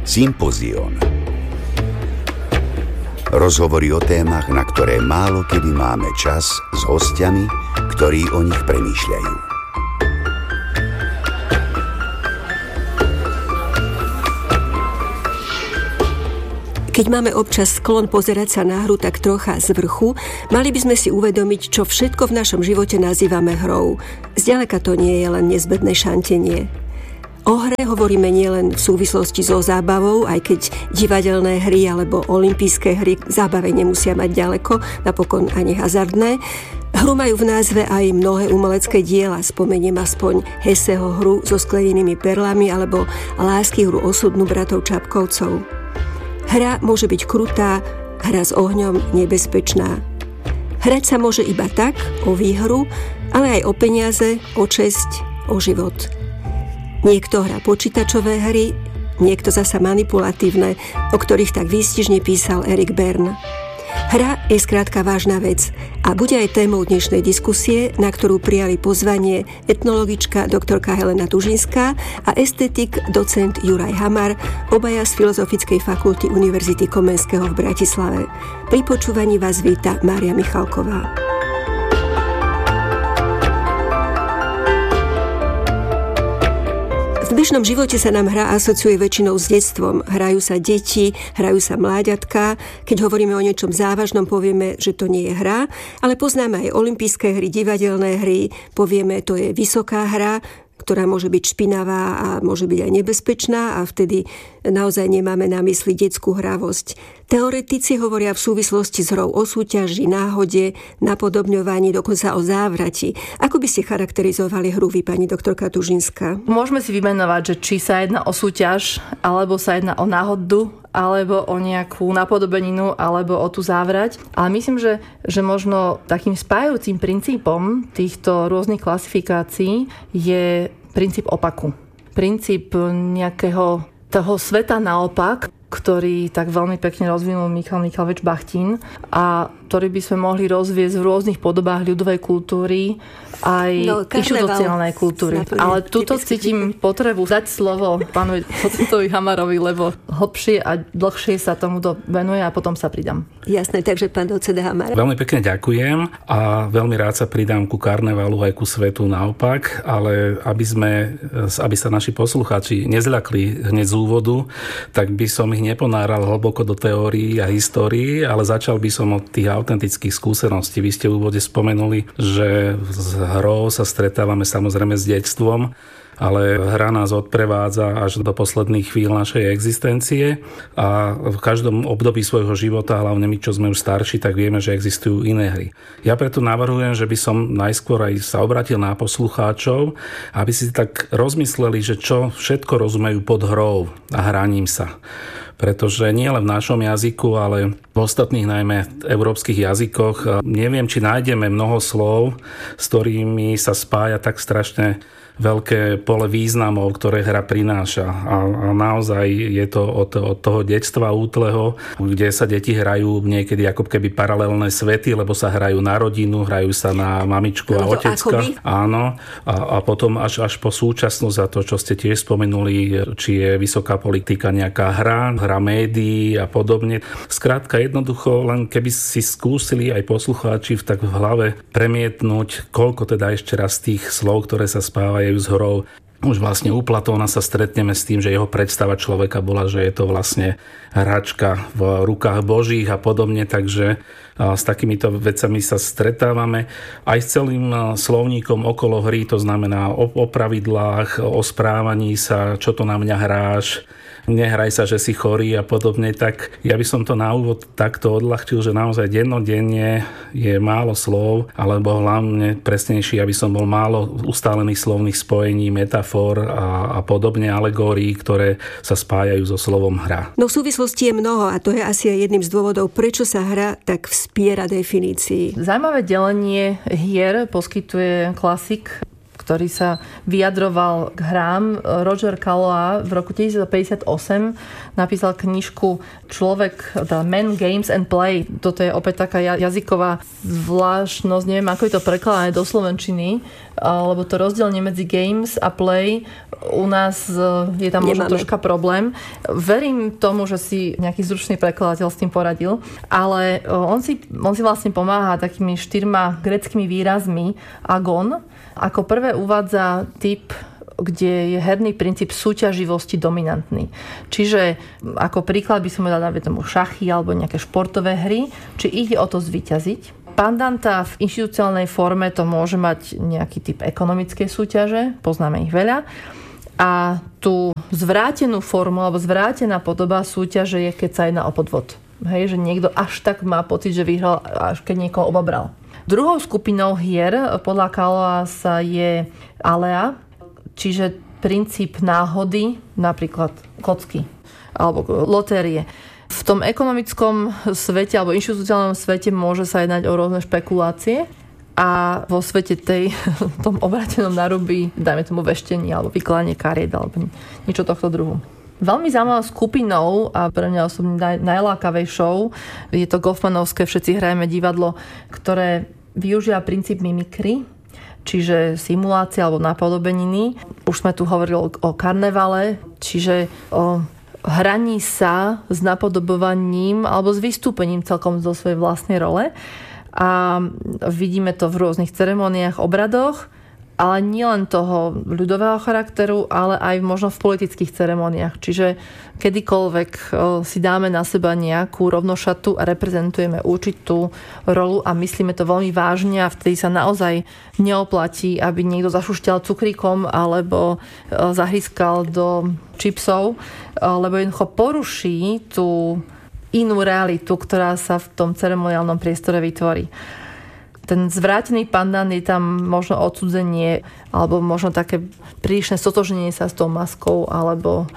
Sympozión. Rozhovory o témach, na ktoré málo kedy máme čas, s hostiami, ktorí o nich premýšľajú. Keď máme občas sklon pozerať sa na hru tak trocha z vrchu, mali by sme si uvedomiť, čo všetko v našom živote nazývame hrou. Zďaleka to nie je len nezbedné šantenie. O hre hovoríme nielen v súvislosti so zábavou, aj keď divadelné hry alebo olympijské hry k zábave nemusia mať ďaleko, napokon ani hazardné. Hru majú v názve aj mnohé umelecké diela, spomeniem aspoň Hesseho hru so sklenenými perlami alebo Lásky hru osudnú bratov Čapkovcov. Hra môže byť krutá, hra s ohňom nebezpečná. Hrať sa môže iba tak, o výhru, ale aj o peniaze, o česť, o život. Niekto hrá počítačové hry, niekto zasa manipulatívne, o ktorých tak výstižne písal Erik Berne. Hra je skrátka vážna vec a bude aj témou dnešnej diskusie, na ktorú prijali pozvanie etnologička doktorka Helena Tužinská a estetik docent Juraj Hamar, obaja z Filozofickej fakulty Univerzity Komenského v Bratislave. Pri počúvaní vás víta Mária Michalková. V bežnom živote sa nám hra asociuje väčšinou s detstvom. Hrajú sa deti, hrajú sa mláďatká. Keď hovoríme o niečom závažnom, povieme, že to nie je hra, ale poznáme aj olympijské hry, divadelné hry, povieme, to je vysoká hra, ktorá môže byť špinavá a môže byť aj nebezpečná a vtedy naozaj nemáme na mysli detskú hravosť. Teoretici hovoria v súvislosti s hrou o súťaži, náhode, napodobňovaní, dokonca o závrati. Ako by ste charakterizovali hru vy, pani doktorka Tužinská? Môžeme si vymenovať, že či sa jedná o súťaž, alebo sa jedná o náhodu, alebo o nejakú napodobeninu, alebo o tú závrať. Ale myslím, že možno takým spájajúcim princípom týchto rôznych klasifikácií je princíp opaku. Princíp nejakého toho sveta naopak, ktorý tak veľmi pekne rozvinul Michal Michalovič Bachtin a ktorý by sme mohli rozviesť v rôznych podobách ľudovej kultúry aj inštitucionálnej kultúry. Ale tuto cítim potrebu dať slovo pánovi docentovi Hamarovi, lebo hlbšie a dlhšie sa tomuto venuje a potom sa pridám. Jasné, takže pán docent Hamar. Veľmi pekne ďakujem a veľmi rád sa pridám ku karnevalu aj ku svetu naopak, ale aby sa naši poslucháči nezľakli hneď z úvodu, tak by som ich neponáral hlboko do teórií a histórií, ale začal by som od tých autentických skúseností. Vy ste v úvode spomenuli, že s hrou sa stretávame samozrejme s detstvom, ale hra nás odprevádza až do posledných chvíľ našej existencie a v každom období svojho života, hlavne my, čo sme už starší, tak vieme, že existujú iné hry. Ja preto navrhujem, že by som najskôr aj sa obratil na poslucháčov, aby si tak rozmysleli, že čo všetko rozumejú pod hrou a hraním sa. Pretože nie len v našom jazyku, ale v ostatných najmä európskych jazykoch neviem, či nájdeme mnoho slov, s ktorými sa spája tak strašne veľké pole významov, ktoré hra prináša. A naozaj je to od toho detstva útleho, kde sa deti hrajú niekedy ako keby paralelné svety, lebo sa hrajú na rodinu, hrajú sa na mamičku a otecka. Áno. A potom až po súčasnosť a to, čo ste tiež spomenuli, či je vysoká politika nejaká hra médií a podobne. Skrátka jednoducho, len keby si skúsili aj poslucháči tak v hlave premietnúť, koľko teda ešte raz tých slov, ktoré sa spávajú s hrou. Už vlastne u Platóna sa stretneme s tým, že jeho predstava človeka bola, že je to vlastne hračka v rukách Božích a podobne, takže s takýmito vecami sa stretávame aj s celým slovníkom okolo hry, to znamená o pravidlách, o správaní sa, čo to na mňa hráš, nehraj sa, že si chorý a podobne, tak ja by som to na úvod takto odľahčil, že naozaj dennodenne je málo slov, alebo hlavne presnejšie, aby som bol málo ustálených slovných spojení, metafor a podobne, alegórií, ktoré sa spájajú so slovom hra. No v súvislosti je mnoho a to je asi aj jedným z dôvodov, prečo sa hra tak vspiera definícii. Zaujímavé delenie hier poskytuje klasik, ktorý sa vyjadroval k hrám. Roger Caillois v roku 1958 napísal knižku Man, Games and Play. Toto je opäť taká jazyková zvláštnosť, neviem, ako je to prekladané do slovenčiny, lebo to rozdielne medzi games a play U nás je tam možno troška problém. Verím tomu, že si nejaký zručný prekladateľ s tým poradil, ale on si vlastne pomáha takými 4 gréckymi výrazmi. Agon. Ako prvé uvádza typ, kde je herný princíp súťaživosti dominantný. Čiže ako príklad by som dala tomu šachy alebo nejaké športové hry, či ide o to zvíťaziť. Pandanta v inštitucionálnej forme to môže mať nejaký typ ekonomickej súťaže, poznáme ich veľa. A tú zvrátenú formu alebo zvrátená podoba súťaže je, keď sa jedná o podvod. Hej, že niekto až tak má pocit, že vyhral, až keď niekoho obabral. Druhou skupinou hier podľa Caloisa je alea, čiže princíp náhody, napríklad kocky alebo lotérie. V tom ekonomickom svete alebo inštitucionálnom svete môže sa jednať o rôzne špekulácie a vo svete tom obrátenom naruby, dajme tomu veštenie alebo vykladanie kariet alebo niečo tohto druhu. Veľmi zaujímavou skupinou a pre mňa osobne najlákavejšou je to Goffmanovské Všetci hrajeme divadlo, ktoré využíva princíp mimikry, čiže simulácia alebo napodobeniny. Už sme tu hovorili o karnevale, čiže o hraní sa s napodobovaním alebo s vystúpením celkom zo svojej vlastnej role. A vidíme to v rôznych ceremoniách, obradoch, ale nielen toho ľudového charakteru, ale aj možno v politických ceremoniách. Čiže kedykoľvek si dáme na seba nejakú rovnošatu a reprezentujeme určitú rolu a myslíme to veľmi vážne a vtedy sa naozaj neoplatí, aby niekto zašušťal cukríkom alebo zahryskal do čipsov, lebo jednoducho poruší tú inú realitu, ktorá sa v tom ceremoniálnom priestore vytvorí. Ten zvrátený pandan je tam možno odsudzenie alebo možno také prílišné stotožnenie sa s tou maskou alebo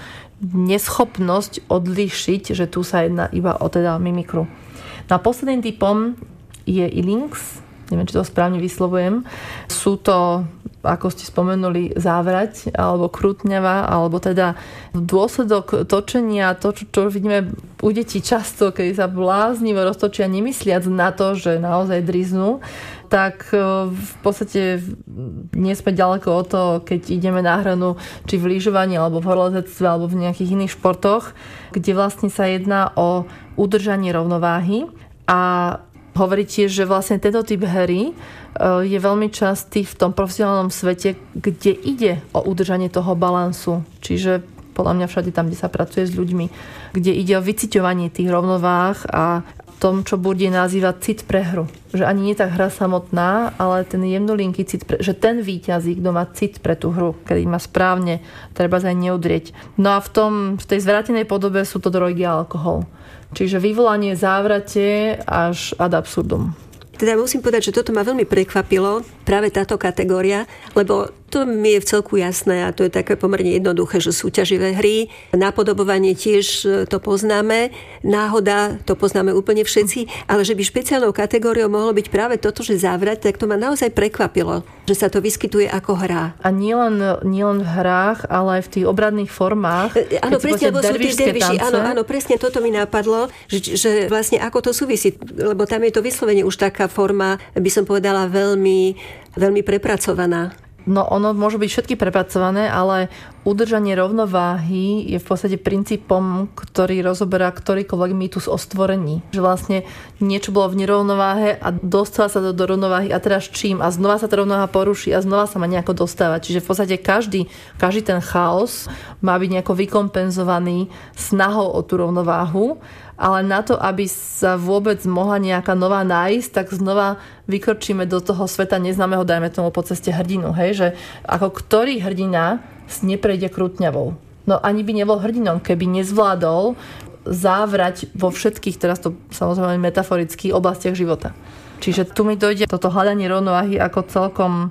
neschopnosť odlíšiť, že tu sa jedná iba o teda mimikru. No a posledným typom je ilinx, neviem, či to správne vyslovujem. Sú to, ako ste spomenuli, závrať alebo krútňava, alebo teda dôsledok točenia, to, čo vidíme u detí často, keď sa bláznivo roztočia nemysliac na to, že naozaj driznú, tak v podstate nie sme ďaleko od toho, keď ideme na hranu či v lyžovaní, alebo v horolezectve, alebo v nejakých iných športoch, kde vlastne sa jedná o udržanie rovnováhy a hovorí tiež, že vlastne tento typ hry je veľmi častý v tom profesionálnom svete, kde ide o udržanie toho balansu. Čiže podľa mňa všade tam, kde sa pracuje s ľuďmi, kde ide o vyciťovanie tých rovnováh a tom, čo bude nazývať cit pre hru. Že ani nie tak hra samotná, ale ten jemnulinký cit, že ten víťazí, kto má cit pre tú hru, keď má správne, treba sa aj neudrieť. No a v tej zvrátenej podobe sú to drogy a alkohol. Čiže vyvolanie závrate až ad absurdum. Teda musím povedať, že toto ma veľmi prekvapilo, práve táto kategória, lebo to mi je v celku jasné a to je také pomerne jednoduché, že súťaživé hry, napodobovanie tiež to poznáme, náhoda to poznáme úplne všetci, ale že by špeciálnou kategóriou mohlo byť práve toto, že závrať, tak to ma naozaj prekvapilo, že sa to vyskytuje ako hra. A nielen v hrách, ale aj v tých obradných formách. Áno, presne, lebo sú tie derviši. Áno, presne toto mi napadlo, že vlastne ako to súvisí, lebo tam je to vyslovene už taká forma, by som povedala, veľmi, veľmi prepracovaná. No ono môže byť všetky prepracované, ale udržanie rovnováhy je v podstate princípom, ktorý rozoberá ktorýkoľvek mýtus o stvorení. Že vlastne niečo bolo v nerovnováhe a dostala sa do rovnováhy a teraz čím? A znova sa tá rovnováha poruší a znova sa má nejako dostávať. Čiže v podstate každý ten chaos má byť nejako vykompenzovaný snahou o tú rovnováhu, ale na to, aby sa vôbec mohla nejaká nová nájsť, tak znova vykročíme do toho sveta neznámeho, dajme tomu po ceste hrdinu. Hej? Že ako ktorý hrdina neprejde krútňavou. No ani by nebol hrdinom, keby nezvládol závrať vo všetkých, teraz to samozrejme metaforicky, oblastiach života. Čiže tu mi dojde toto hľadanie rovnováhy ako celkom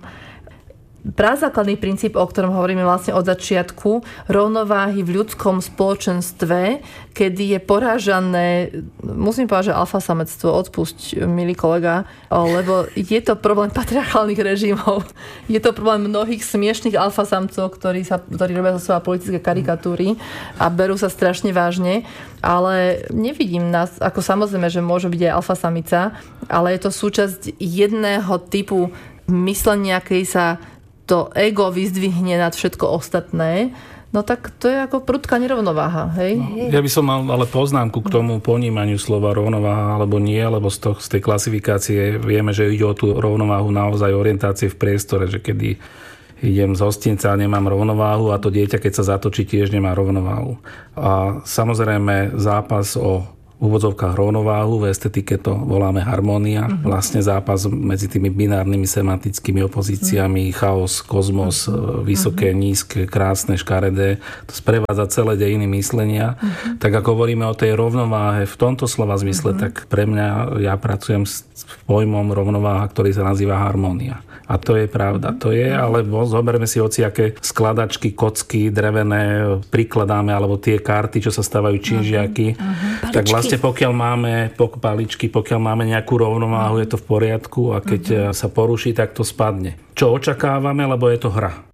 prazákladný princíp, o ktorom hovoríme vlastne od začiatku, rovnováhy v ľudskom spoločenstve, kedy je porážané, musím povedať, že alfasamectvo, odpusť, milý kolega, lebo je to problém patriarchálnych režimov. Je to problém mnohých smiešných alfasamcov, ktorí robia zo seba politické karikatúry a berú sa strašne vážne, ale nevidím nás, ako samozrejme, že môže byť aj alfasamica, ale je to súčasť jedného typu myslenia, keď sa to ego vyzdvihne nad všetko ostatné, no tak to je ako prudká nerovnováha, hej? Ja by som mal ale poznámku k tomu ponímaniu slova rovnováha alebo nie, lebo z tej klasifikácie vieme, že ide o tú rovnováhu naozaj orientácie v priestore, že kedy idem z hostinca a nemám rovnováhu a to dieťa, keď sa zatočí, tiež nemá rovnováhu. A samozrejme zápas o v úvodzovkách rovnováhu, v estetike to voláme harmónia. Vlastne zápas medzi tými binárnymi semantickými opozíciami, chaos, kozmos, vysoké, nízke, krásne, škaredé. To sprevádza celé dejiny myslenia. Tak ako hovoríme o tej rovnováhe v tomto slova zmysle, tak pre mňa, ja pracujem s pojmom rovnováha, ktorý sa nazýva harmónia. A to je pravda. To je, ale zoberme si hociaké skladačky, kocky, drevené, prikladáme, alebo tie karty, čo sa stávajú činžiaky. Tak vlastne pokiaľ máme nejakú rovnováhu, je to v poriadku a keď sa poruší, tak to spadne. Čo očakávame, lebo je to hra.